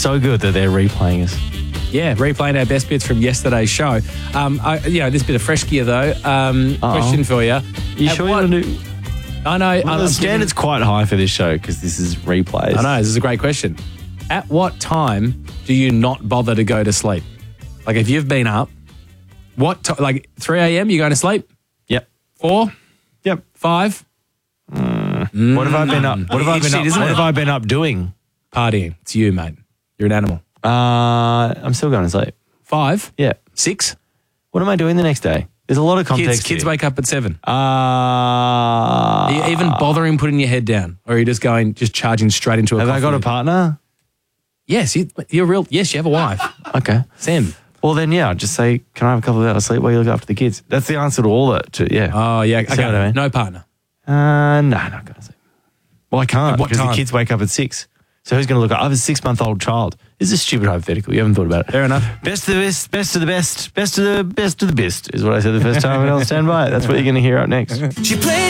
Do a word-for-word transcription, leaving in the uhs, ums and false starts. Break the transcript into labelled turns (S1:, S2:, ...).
S1: so good that they're replaying us.
S2: Yeah, replaying our best bits from yesterday's show. Um, I, you know, this bit of fresh gear though. Um, question for you.
S1: You
S2: At
S1: sure
S2: what-
S1: you want to do...
S2: I know.
S1: Well,
S2: I'm
S1: the standard's quite high for this show because this is replays.
S2: I know, this is a great question. At what time do you not bother to go to sleep? Like if you've been up, what ti like three a.m. you going to sleep?
S1: Yep.
S2: four?
S1: Yep.
S2: five?
S1: Mm. What have I been up? What have I
S2: It's
S1: been
S2: shit,
S1: up?
S2: isn't
S1: What
S2: it?
S1: have I been up doing?
S2: Partying. It's you, mate. You're an animal.
S1: Uh, I'm still going to sleep.
S2: Five?
S1: Yeah.
S2: Six?
S1: What am I doing the next day? There's a lot of context.
S2: Kids, kids
S1: here.
S2: wake up at seven.
S1: Uh,
S2: Are you even bothering putting your head down? Or are you just going, just charging straight into a
S1: have I got a
S2: coffee?
S1: partner?
S2: Yes, you, you're real. Yes, you have a wife.
S1: Okay.
S2: Sam.
S1: Well, then, yeah, I'd just say, can I have a couple of hours sleep while you look after the kids? That's the answer to all that. To, yeah.
S2: Oh, yeah.
S1: See
S2: Okay.
S1: what I mean?
S2: No partner.
S1: Uh, no, not going to sleep. Well, I can't
S2: At what
S1: because
S2: time?
S1: the kids wake up at six. So who's going to look up? I have a six-month-old child. This is a stupid hypothetical. You haven't thought about it.
S2: Fair enough.
S1: Best of the best, best of the best, best of the best of the best is what I said the first time, and I'll stand by it. That's what you're going to hear up next.
S3: She played